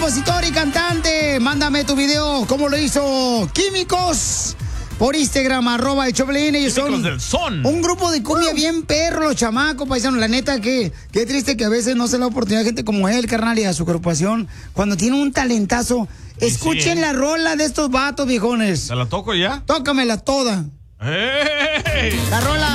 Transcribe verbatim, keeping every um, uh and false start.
Compositor y cantante, mándame tu video, ¿cómo lo hizo? Químicos, por Instagram, arroba el Choplin. Ellos son del son. un grupo de cumbia bien perro, los chamacos, paisanos. La neta, que qué triste que a veces no se le da oportunidad a gente como él, carnal, y a su agrupación, cuando tiene un talentazo. Escuchen sí, ¿eh? la rola de estos vatos, viejones. ¿Se la toco ya? Tócamela toda. ¡Hey! La rola.